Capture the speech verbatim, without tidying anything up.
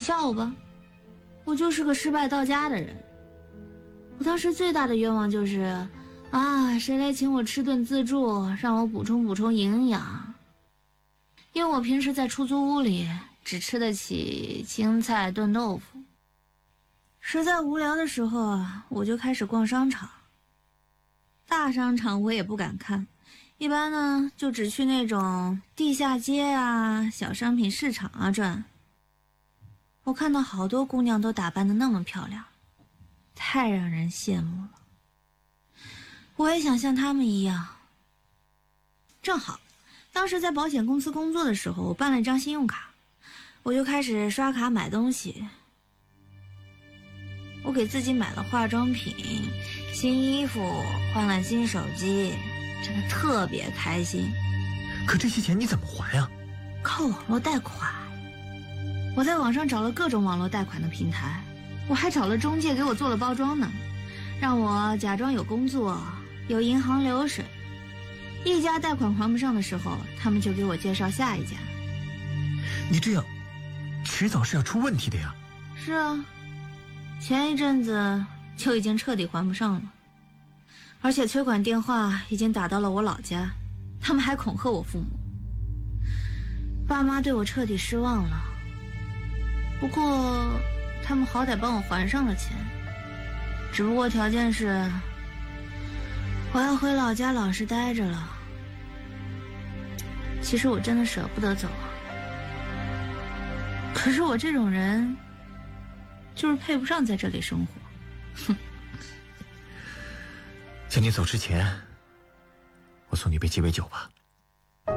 笑吧，我就是个失败到家的人。我当时最大的愿望就是，啊，谁来请我吃顿自助，让我补充补充营养。因为我平时在出租屋里只吃得起青菜炖豆腐，实在无聊的时候啊，我就开始逛商场。大商场我也不敢看，一般呢就只去那种地下街啊、小商品市场啊转。我看到好多姑娘都打扮得那么漂亮，太让人羡慕了。我也想像她们一样。正好当时在保险公司工作的时候，我办了一张信用卡，我就开始刷卡买东西。我给自己买了化妆品、新衣服，换了新手机，真的特别开心。 可这些钱你怎么还啊？ 靠网络贷款。我在网上找了各种网络贷款的平台，我还找了中介给我做了包装呢，让我假装有工作，有银行流水。一家贷款还不上的时候，他们就给我介绍下一家。 你这样迟早是要出问题的呀。 是啊，前一阵子就已经彻底还不上了，而且催款电话已经打到了我老家，他们还恐吓我父母。爸妈对我彻底失望了，不过他们好歹帮我还上了钱，只不过条件是我要回老家老实待着了。其实我真的舍不得走啊，可是我这种人就是配不上在这里生活。哼。 在你走之前，我送你杯鸡尾酒吧。